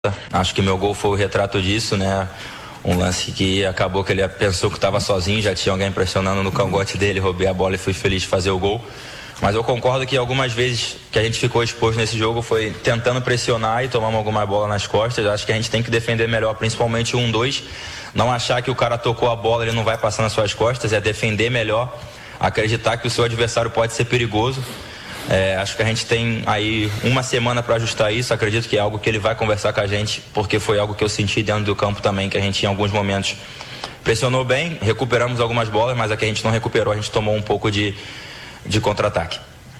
Acho que meu gol foi o retrato disso, né? Um lance que acabou que ele pensou que estava sozinho, já tinha alguém pressionando no cangote dele, roubei a bola e fui feliz de fazer o gol. Mas eu concordo que algumas vezes que a gente ficou exposto nesse jogo foi tentando pressionar e tomamos alguma bola nas costas. Acho que a gente tem que defender melhor, principalmente 1-2. Não achar que o cara tocou a bola, ele não vai passar nas suas costas, é defender melhor, acreditar que o seu adversário pode ser perigoso. Acho que a gente tem aí uma semana para ajustar isso. Acredito que é algo que ele vai conversar com a gente, porque foi algo que eu senti dentro do campo também, que a gente em alguns momentos pressionou bem, recuperamos algumas bolas, mas aqui a gente não recuperou, a gente tomou um pouco de contra-ataque.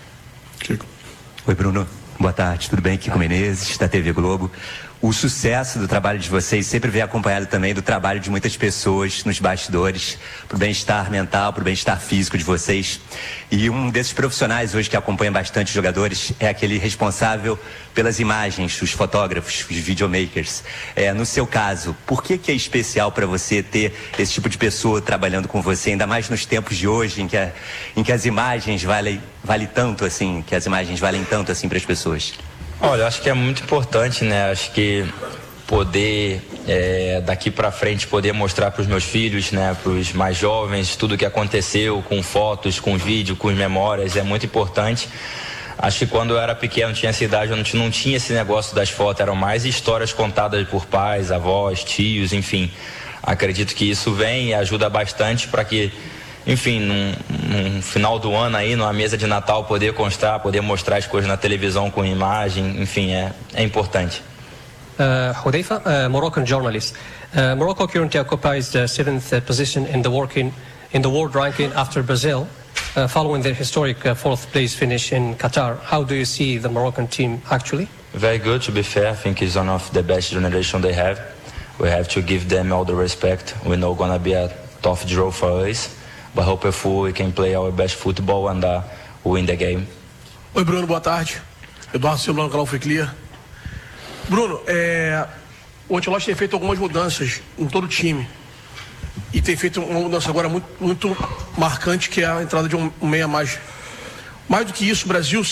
Oi, Bruno, boa tarde, tudo bem? Kiko Menezes, da TV Globo. O sucesso do trabalho de vocês sempre vem acompanhado também do trabalho de muitas pessoas nos bastidores, para o bem-estar mental, para o bem-estar físico de vocês. E um desses profissionais hoje que acompanha bastante os jogadores é aquele responsável pelas imagens, os fotógrafos, os videomakers. No seu caso, por que é especial para você ter esse tipo de pessoa trabalhando com você, ainda mais nos tempos de hoje, em que as imagens valem tanto assim, que as imagens valem tanto assim para as pessoas? Olha, acho que é muito importante, né? Acho que poder, daqui para frente, poder mostrar para os meus filhos, né? Para os mais jovens, tudo o que aconteceu, com fotos, com vídeo, com memórias, é muito importante. Acho que quando eu era pequeno, tinha essa idade, eu não tinha esse negócio das fotos, eram mais histórias contadas por pais, avós, tios, enfim. Acredito que isso vem e ajuda bastante para que, enfim, num final do ano aí, numa mesa de Natal, poder constar, poder mostrar as coisas na televisão com imagem, enfim, é importante. Hudayfa, Moroccan journalist. Morocco currently occupies the 7th position in the world ranking after Brazil, following their historic 4th place finish in Qatar. How do you see the Moroccan team actually? Very good, to be fair. I think it's one of the best generation they have. We have to give them all the respect. We know gonna be a tough draw for us. But hopefully we can play our best football and win the game. Oi, Bruno, boa tarde. Eduardo Silva, no canal Foi Clear. Bruno, o Ancelotti tem feito algumas mudanças em todo o time. E tem feito uma mudança agora muito marcante, que é a entrada de um meia mais. Mais do que isso, o Brasil,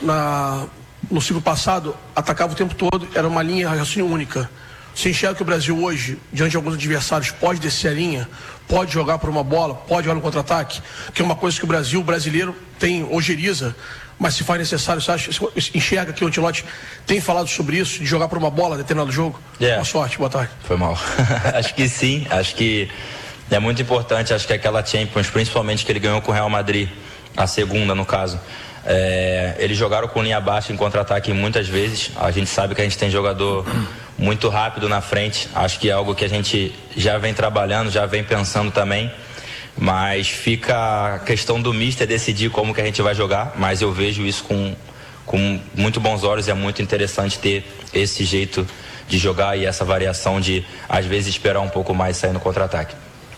no ciclo passado, atacava o tempo todo, era uma linha de raciocínio única. Você enxerga que o Brasil hoje, diante de alguns adversários, pode descer a linha, pode jogar por uma bola, pode jogar no contra-ataque, que é uma coisa que o brasileiro tem ojeriza, mas se faz necessário, você enxerga que o Ancelotti tem falado sobre isso, de jogar por uma bola, determinado jogo? Boa sorte, boa tarde. Foi mal. Acho que sim, acho que é muito importante, acho que aquela Champions, principalmente que ele ganhou com o Real Madrid, a segunda no caso, eles jogaram com linha baixa em contra-ataque muitas vezes. A gente sabe que a gente tem jogador muito rápido na frente. Acho que é algo que a gente já vem trabalhando, já vem pensando também. Mas fica a questão do mister decidir como que a gente vai jogar. Mas eu vejo isso com muito bons olhos. É muito interessante ter esse jeito de jogar e essa variação de, às vezes, esperar um pouco mais e sair no contra-ataque.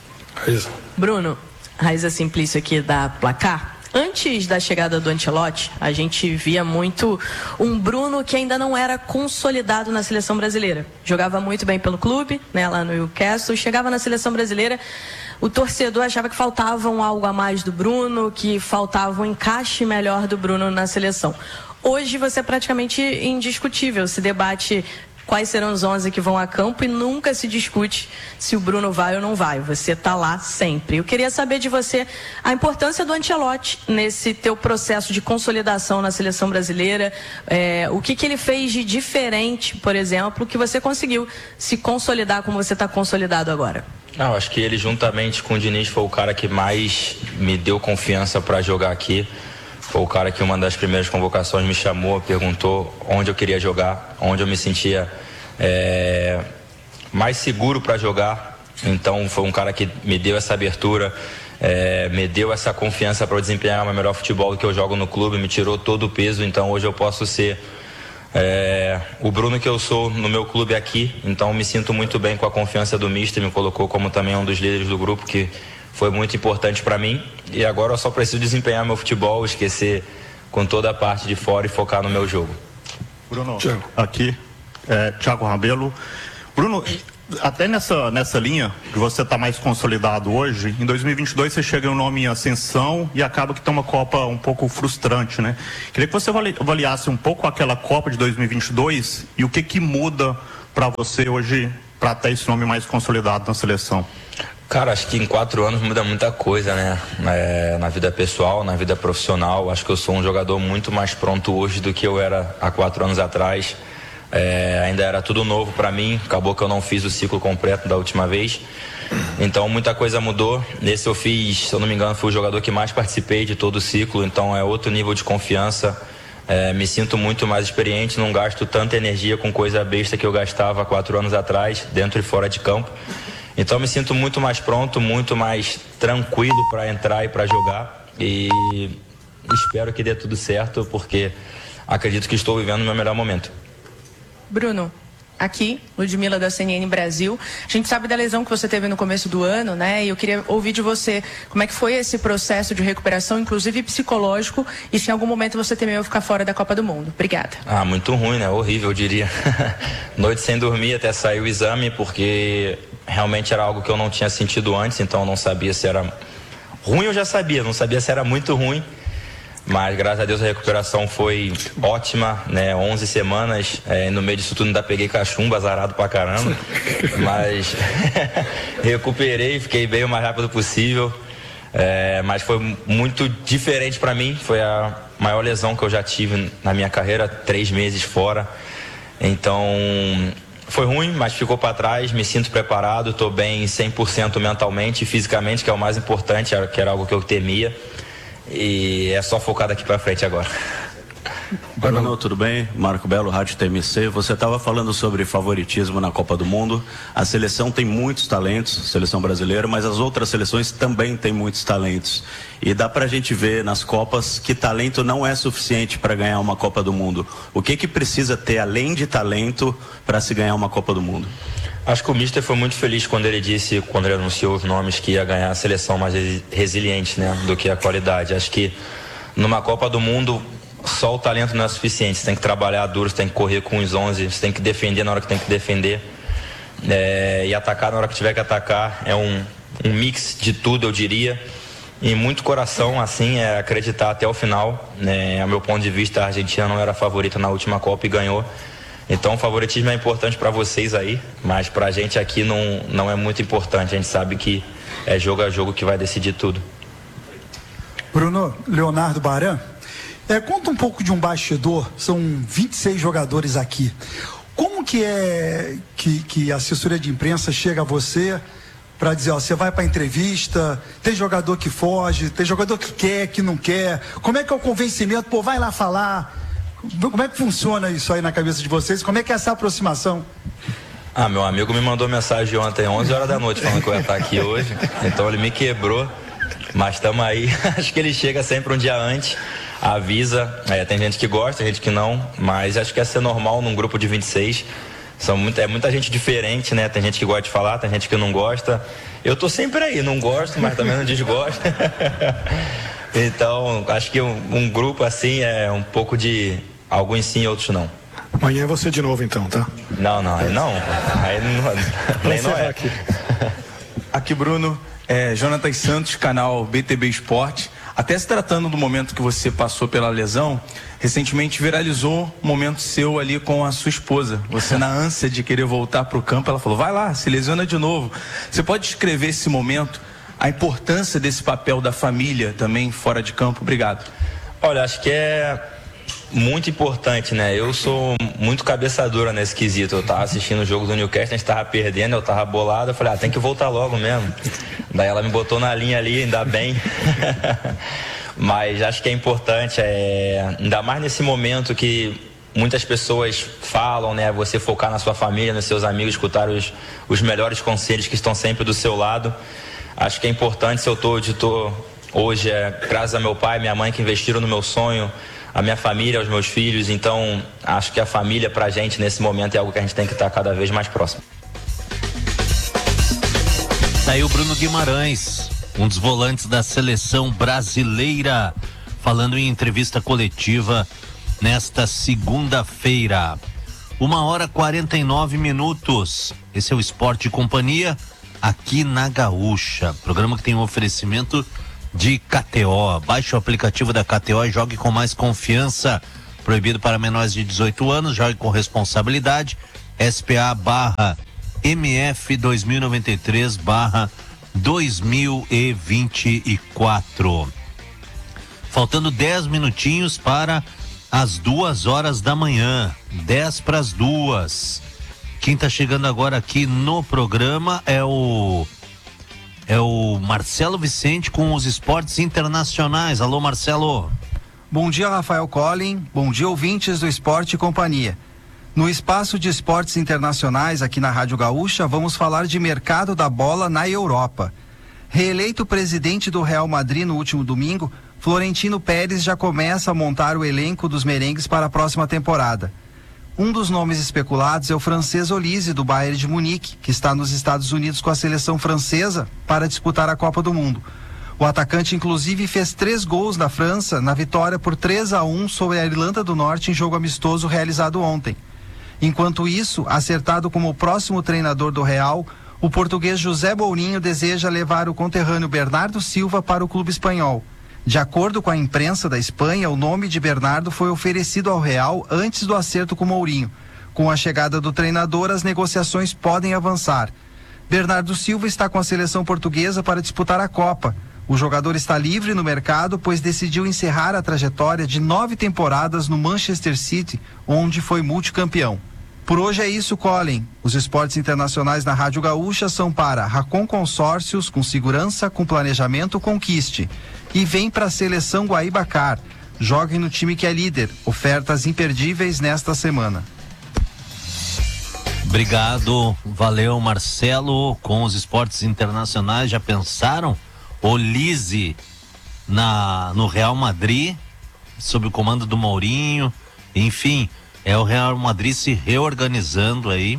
Bruno, Raíza Simplício aqui da Placar. Antes da chegada do Ancelotti, a gente via muito um Bruno que ainda não era consolidado na seleção brasileira. Jogava muito bem pelo clube, né, lá no Newcastle. Chegava na seleção brasileira, o torcedor achava que faltava algo a mais do Bruno, que faltava um encaixe melhor do Bruno na seleção. Hoje você é praticamente indiscutível, se debate quais serão os 11 que vão a campo e nunca se discute se o Bruno vai ou não vai. Você está lá sempre. Eu queria saber de você a importância do Ancelotti nesse teu processo de consolidação na seleção brasileira. O que ele fez de diferente, por exemplo, que você conseguiu se consolidar como você está consolidado agora? Não, acho que ele, juntamente com o Diniz, foi o cara que mais me deu confiança para jogar aqui. Foi o cara que uma das primeiras convocações me chamou, perguntou onde eu queria jogar, onde eu me sentia mais seguro para jogar. Então foi um cara que me deu essa abertura, me deu essa confiança para eu desempenhar o meu melhor futebol do que eu jogo no clube, me tirou todo o peso. Então hoje eu posso ser o Bruno que eu sou no meu clube aqui. Então me sinto muito bem com a confiança do mister, me colocou como também um dos líderes do grupo, que foi muito importante para mim. E agora eu só preciso desempenhar meu futebol, esquecer com toda a parte de fora e focar no meu jogo. Bruno, aqui, Thiago Rabelo. Bruno, até nessa linha que você está mais consolidado hoje, em 2022 você chega um nome em ascensão e acaba que tem uma Copa um pouco frustrante, né? Queria que você avaliasse um pouco aquela Copa de 2022 e o que muda para você hoje, para ter esse nome mais consolidado na seleção? Cara, acho que em 4 anos muda muita coisa, né? Na vida pessoal, na vida profissional. Acho que eu sou um jogador muito mais pronto hoje do que eu era há 4 anos atrás. Ainda era tudo novo para mim. Acabou que eu não fiz o ciclo completo da última vez. Então muita coisa mudou. Nesse eu fiz, se eu não me engano, fui o jogador que mais participei de todo o ciclo. Então é outro nível de confiança. Me sinto muito mais experiente. Não gasto tanta energia com coisa besta que eu gastava há 4 anos atrás, dentro e fora de campo. Então me sinto muito mais pronto, muito mais tranquilo para entrar e para jogar, e espero que dê tudo certo, porque acredito que estou vivendo o meu melhor momento. Bruno, aqui, Ludmila da CNN Brasil. A gente sabe da lesão que você teve no começo do ano, né? E eu queria ouvir de você como é que foi esse processo de recuperação, inclusive psicológico, e se em algum momento você temeu ficar fora da Copa do Mundo. Obrigada. Muito ruim, né? Horrível, eu diria. Noite sem dormir até sair o exame, porque realmente era algo que eu não tinha sentido antes, então eu não sabia se era ruim, eu já sabia, não sabia se era muito ruim. Mas graças a Deus a recuperação foi ótima, né? 11 semanas, no meio disso tudo ainda peguei cachumbo, azarado pra caramba. Mas recuperei, fiquei bem o mais rápido possível. Mas foi muito diferente pra mim, foi a maior lesão que eu já tive na minha carreira, 3 meses fora. Então foi ruim, mas ficou pra trás, me sinto preparado, tô bem 100% mentalmente e fisicamente, que é o mais importante, que era algo que eu temia. E é só focar daqui pra frente agora. Bruno, tudo bem? Marco Belo, Rádio TMC. Você estava falando sobre favoritismo na Copa do Mundo. A seleção tem muitos talentos, seleção brasileira, mas as outras seleções também têm muitos talentos. E dá pra gente ver nas Copas que talento não é suficiente para ganhar uma Copa do Mundo. O que precisa ter além de talento para se ganhar uma Copa do Mundo? Acho que o Mister foi muito feliz quando ele anunciou os nomes, que ia ganhar a seleção mais resiliente, né, do que a qualidade. Acho que numa Copa do Mundo só o talento não é suficiente. Você tem que trabalhar duro, você tem que correr com os 11, você tem que defender na hora que tem que defender, e atacar na hora que tiver que atacar. É um mix de tudo, eu diria. E muito coração, assim, acreditar até o final, né? A meu ponto de vista, a Argentina não era a favorita na última Copa e ganhou. Então o favoritismo é importante para vocês aí, mas pra gente aqui não é muito importante. A gente sabe que é jogo a jogo que vai decidir tudo. Bruno, Leonardo Baran, conta um pouco de um bastidor. São 26 jogadores aqui. Como que é que a assessoria de imprensa chega a você para dizer, você vai para entrevista, tem jogador que foge, tem jogador que quer, que não quer. Como é que é o convencimento? Vai lá falar. Como é que funciona isso aí na cabeça de vocês? Como é que é essa aproximação? Meu amigo me mandou mensagem ontem, 11 horas da noite, falando que eu ia estar aqui hoje. Então ele me quebrou, mas estamos aí. Acho que ele chega sempre um dia antes, avisa. Tem gente que gosta, tem gente que não, mas acho que é ser normal num grupo de 26. É muita gente diferente, né? Tem gente que gosta de falar, tem gente que não gosta. Eu tô sempre aí, não gosto, mas também não desgosto. Então, acho que um grupo assim é um pouco de alguns sim e outros não. Amanhã é você de novo então, tá? Não. Aí não é. Aqui, Bruno, Jonathan Santos, canal BTB Esporte. Até se tratando do momento que você passou pela lesão, recentemente viralizou um momento seu ali com a sua esposa. Você, na ânsia de querer voltar para o campo, ela falou, vai lá, se lesiona de novo. Você pode descrever esse momento, a importância desse papel da família também fora de campo? Obrigado. Olha, acho que é muito importante, né? Eu sou muito cabeça dura nesse quesito. Eu tava assistindo o jogo do Newcastle, a gente tava perdendo, eu tava bolado, eu falei, tem que voltar logo mesmo. Daí ela me botou na linha ali, ainda bem. Mas acho que é importante, ainda mais nesse momento que muitas pessoas falam, né? Você focar na sua família, nos seus amigos, escutar os melhores conselhos que estão sempre do seu lado. Acho que é importante, se eu tô onde tô hoje, graças a meu pai e minha mãe que investiram no meu sonho, a minha família, aos meus filhos. Então, acho que a família pra gente nesse momento é algo que a gente tem que estar cada vez mais próximo. Daí o Bruno Guimarães, um dos volantes da seleção brasileira, falando em entrevista coletiva nesta segunda-feira. 1h49. Esse é o Esporte e Companhia aqui na Gaúcha. Programa que tem um oferecimento de KTO. Baixe o aplicativo da KTO e jogue com mais confiança. Proibido para menores de 18 anos, jogue com responsabilidade. SPA/MF 2093/2024. Faltando 10 minutinhos para as 2h da manhã, 10 para as 2. Quem está chegando agora aqui no programa é o Marcelo Vicente com os esportes internacionais. Alô, Marcelo. Bom dia, Rafael Collin. Bom dia, ouvintes do Esporte e Companhia. No espaço de esportes internacionais aqui na Rádio Gaúcha, vamos falar de mercado da bola na Europa. Reeleito presidente do Real Madrid no último domingo, Florentino Pérez já começa a montar o elenco dos merengues para a próxima temporada. Um dos nomes especulados é o francês Olise, do Bayern de Munique, que está nos Estados Unidos com a seleção francesa para disputar a Copa do Mundo. O atacante, inclusive, fez 3 gols da França na vitória por 3-1 sobre a Irlanda do Norte em jogo amistoso realizado ontem. Enquanto isso, acertado como o próximo treinador do Real, o português José Mourinho deseja levar o conterrâneo Bernardo Silva para o clube espanhol. De acordo com a imprensa da Espanha, o nome de Bernardo foi oferecido ao Real antes do acerto com Mourinho. Com a chegada do treinador, as negociações podem avançar. Bernardo Silva está com a seleção portuguesa para disputar a Copa. O jogador está livre no mercado, pois decidiu encerrar a trajetória de 9 temporadas no Manchester City, onde foi multicampeão. Por hoje é isso, Colin. Os esportes internacionais na Rádio Gaúcha são para Racon Consórcios, com segurança, com planejamento, conquiste. E vem para a seleção Guaibacar. Joguem no time que é líder. Ofertas imperdíveis nesta semana. Obrigado, valeu, Marcelo. Com os esportes internacionais, já pensaram? Olise no Real Madrid, sob o comando do Mourinho. Enfim, é o Real Madrid se reorganizando aí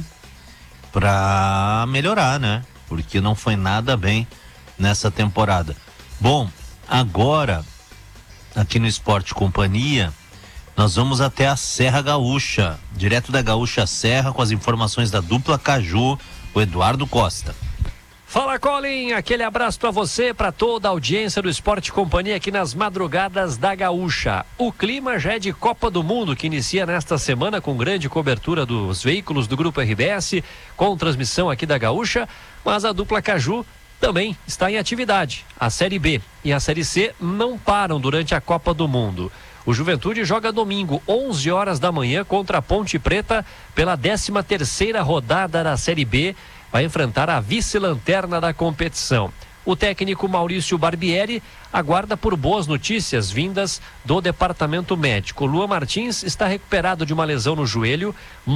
para melhorar, né? Porque não foi nada bem nessa temporada. Bom, agora, aqui no Esporte Companhia, nós vamos até a Serra Gaúcha, direto da Gaúcha Serra, com as informações da dupla Caju, o Eduardo Costa. Fala, Colin, aquele abraço para você, para toda a audiência do Esporte Companhia aqui nas madrugadas da Gaúcha. O clima já é de Copa do Mundo, que inicia nesta semana com grande cobertura dos veículos do Grupo RBS, com transmissão aqui da Gaúcha, mas a dupla Caju também está em atividade. A Série B e a Série C não param durante a Copa do Mundo. O Juventude joga domingo, 11 horas da manhã, contra a Ponte Preta, pela 13ª rodada da Série B, vai enfrentar a vice-lanterna da competição. O técnico Maurício Barbieri aguarda por boas notícias vindas do departamento médico. Luan Martins está recuperado de uma lesão no joelho.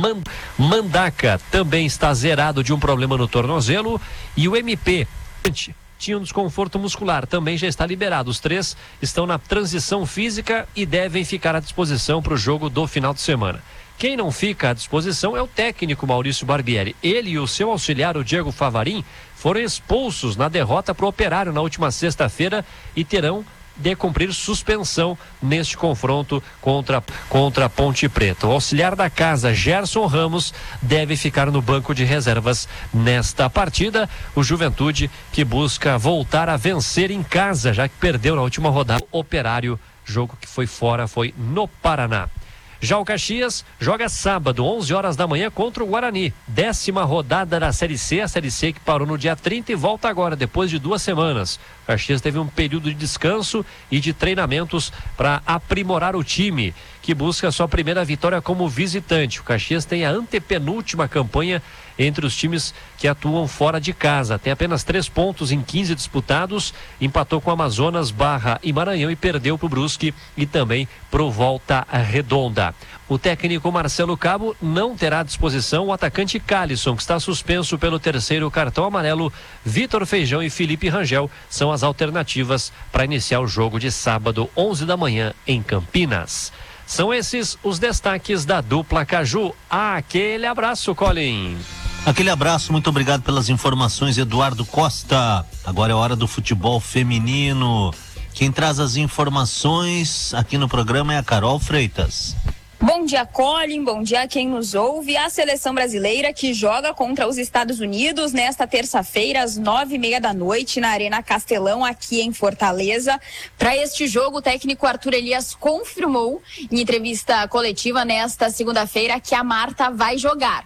Mandaca também está zerado de um problema no tornozelo. E o MP tinha um desconforto muscular, também já está liberado. Os 3 estão na transição física e devem ficar à disposição para o jogo do final de semana. Quem não fica à disposição é o técnico Maurício Barbieri. Ele e o seu auxiliar, o Diego Favarin, foram expulsos na derrota para o Operário na última sexta-feira e terão de cumprir suspensão neste confronto contra a Ponte Preta. O auxiliar da casa, Gerson Ramos, deve ficar no banco de reservas nesta partida. O Juventude, que busca voltar a vencer em casa, já que perdeu na última rodada. O Operário, jogo que foi fora, foi no Paraná. Já o Caxias joga sábado, 11 horas da manhã, contra o Guarani. 10ª rodada da Série C, a Série C que parou no dia 30 e volta agora, depois de 2 semanas. O Caxias teve um período de descanso e de treinamentos para aprimorar o time, que busca a sua primeira vitória como visitante. O Caxias tem a antepenúltima campanha entre os times que atuam fora de casa. Tem apenas 3 pontos em 15 disputados, empatou com Amazonas, Barra e Maranhão e perdeu para o Brusque e também para o Volta Redonda. O técnico Marcelo Cabo não terá à disposição o atacante Calisson, que está suspenso pelo 3º cartão amarelo. Vitor Feijão e Felipe Rangel são as alternativas para iniciar o jogo de sábado, 11 da manhã, em Campinas. São esses os destaques da dupla Caju. Aquele abraço, Colin. Aquele abraço, muito obrigado pelas informações, Eduardo Costa. Agora é hora do futebol feminino. Quem traz as informações aqui no programa é a Carol Freitas. Bom dia, Colin, bom dia a quem nos ouve. A seleção brasileira que joga contra os Estados Unidos nesta terça-feira, às 9h30 da noite, na Arena Castelão, aqui em Fortaleza. Para este jogo, o técnico Arthur Elias confirmou em entrevista coletiva nesta segunda-feira que a Marta vai jogar.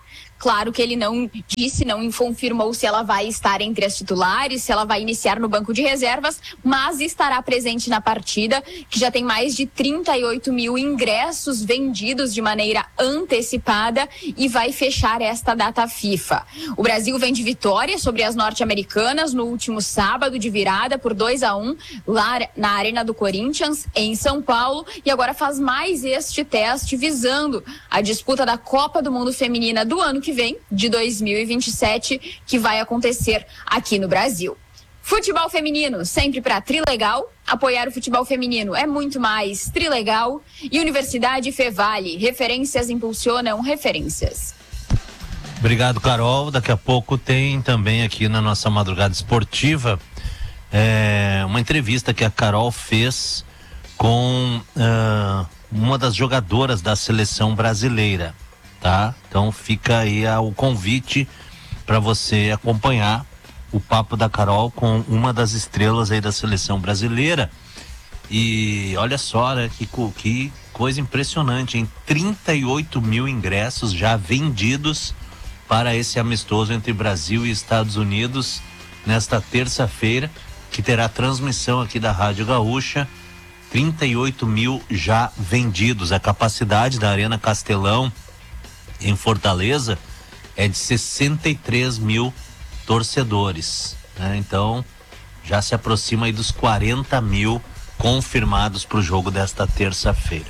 Claro que ele não disse, não confirmou se ela vai estar entre as titulares, se ela vai iniciar no banco de reservas, mas estará presente na partida, que já tem mais de 38 mil ingressos vendidos de maneira antecipada e vai fechar esta data FIFA. O Brasil vem de vitória sobre as norte-americanas no último sábado de virada por 2-1 lá na Arena do Corinthians, em São Paulo, e agora faz mais este teste visando a disputa da Copa do Mundo Feminina do ano que vem, de 2027, que vai acontecer aqui no Brasil. Futebol feminino, sempre para Trilegal. Apoiar o futebol feminino é muito mais. Trilegal e Universidade Fevale. Referências impulsionam referências. Obrigado, Carol. Daqui a pouco tem também aqui na nossa madrugada esportiva uma entrevista que a Carol fez com uma das jogadoras da seleção brasileira, tá? Então fica aí o convite para você acompanhar o papo da Carol com uma das estrelas aí da seleção brasileira. E olha só, né, que coisa impressionante, hein? 38 mil ingressos já vendidos para esse amistoso entre Brasil e Estados Unidos nesta terça-feira, que terá transmissão aqui da Rádio Gaúcha. 38 mil já vendidos. A capacidade da Arena Castelão em Fortaleza é de 63 mil torcedores, né? Então já se aproxima aí dos 40 mil confirmados para o jogo desta terça-feira.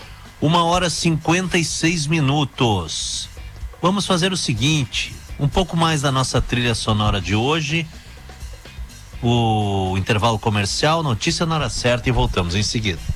1h56. Vamos fazer o seguinte, um pouco mais da nossa trilha sonora de hoje, o intervalo comercial, notícia na hora certa e voltamos em seguida.